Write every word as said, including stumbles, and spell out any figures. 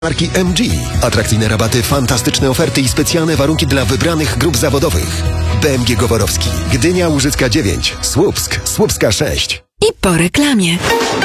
Marki M G. Atrakcyjne rabaty, fantastyczne oferty i specjalne warunki dla wybranych grup zawodowych. B M G Goworowski, Gdynia Łużycka dziewięć, Słupsk, Słupska sześć. I po reklamie.